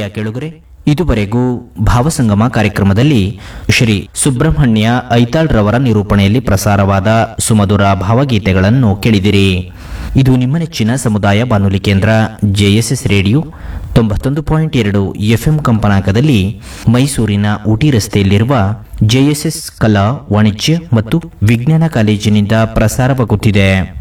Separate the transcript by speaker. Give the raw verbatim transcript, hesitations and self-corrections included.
Speaker 1: ಕೆಳುಗರೆ, ಇದುವರೆಗೂ ಭಾವಸಂಗಮ ಕಾರ್ಯಕ್ರಮದಲ್ಲಿ ಶ್ರೀ ಸುಬ್ರಹ್ಮಣ್ಯ ಐತಾಳ್ ರವರ ನಿರೂಪಣೆಯಲ್ಲಿ ಪ್ರಸಾರವಾದ ಸುಮಧುರ ಭಾವಗೀತೆಗಳನ್ನು ಕೇಳಿದಿರಿ. ಇದು ನಿಮ್ಮ ನೆಚ್ಚಿನ ಸಮುದಾಯ ಬಾನುಲಿ ಕೇಂದ್ರ ಜೆಎಸ್ಎಸ್ ರೇಡಿಯೋ ತೊಂಬತ್ತೊಂದು ಪಾಯಿಂಟ್ ಎರಡು ಎಫ್ಎಂ ಕಂಪನಾಂಕದಲ್ಲಿ ಮೈಸೂರಿನ ಊಟಿ ರಸ್ತೆಯಲ್ಲಿರುವ ಜೆಎಸ್ಎಸ್ ಕಲಾ ವಾಣಿಜ್ಯ ಮತ್ತು ವಿಜ್ಞಾನ ಕಾಲೇಜಿನಿಂದ ಪ್ರಸಾರವಾಗುತ್ತಿದೆ.